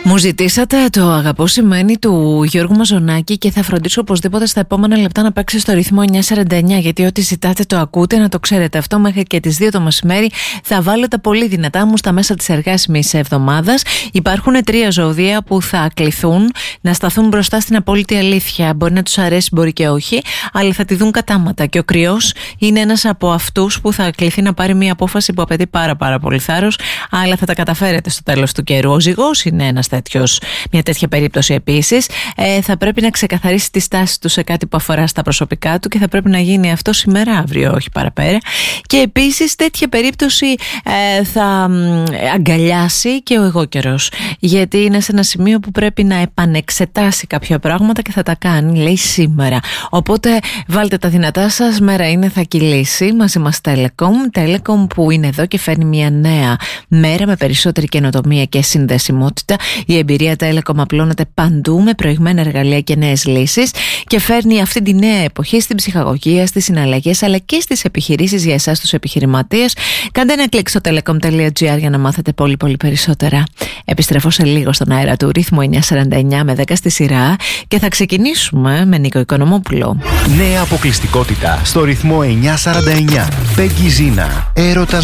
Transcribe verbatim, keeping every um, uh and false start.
Μου ζητήσατε το αγαπώ σημαίνει του Γιώργου Μαζονάκη και θα φροντίσω οπωσδήποτε στα επόμενα λεπτά να παίξει στο ρυθμό εννιά σαράντα εννιά, γιατί ό,τι ζητάτε το ακούτε, να το ξέρετε αυτό. Μέχρι και τις δύο το μεσημέρι θα βάλω τα πολύ δυνατά μου στα μέσα της εργάσιμης εβδομάδας. Υπάρχουν τρία ζώδια που θα κληθούν να σταθούν μπροστά στην απόλυτη αλήθεια. Μπορεί να τους αρέσει, μπορεί και όχι, αλλά θα τη δουν κατάματα. Και ο Κρυός είναι ένας από αυτούς που θα κληθεί να πάρει μια απόφαση που απαιτεί πάρα πάρα πολύ θάρρος, αλλά θα τα καταφέρετε στο τέλος του καιρού. Ο Ζυγός είναι ένας τέτοιος, μια τέτοια περίπτωση επίσης. Ε, θα πρέπει να ξεκαθαρίσει τη στάση του σε κάτι που αφορά στα προσωπικά του και θα πρέπει να γίνει αυτό σήμερα, αύριο, όχι παραπέρα. Και επίσης τέτοια περίπτωση ε, θα αγκαλιάσει και ο εγώ καιρός, γιατί είναι σε ένα σημείο που πρέπει να επανεξετάσει κάποια πράγματα και θα τα κάνει, λέει, σήμερα. Οπότε βάλτε τα δυνατά σας, μέρα είναι, θα κυλήσει. Μαζί μας Telecom, Telecom που είναι εδώ και φέρνει μια νέα μέρα με περισσότερη καινοτομία και συνδεσιμότητα. Η εμπειρία Telecom απλώνεται παντού με προηγμένα εργαλεία και νέες λύσεις και φέρνει αυτή τη νέα εποχή στην ψυχαγωγία, στις συναλλαγές αλλά και στις επιχειρήσεις για εσάς τους επιχειρηματίες. Κάντε ένα κλικ στο telecom τελεία gr για να μάθετε πολύ πολύ περισσότερα. Επιστρέφω σε λίγο στον αέρα του ρύθμου εννιά σαράντα εννιά με δέκα στη σειρά και θα ξεκινήσουμε με Νίκο Οικονομόπουλο. Νέα αποκλειστικότητα στο ρυθμό εννιά σαράντα εννιά. Πέγγι Ζίνα, έρωτας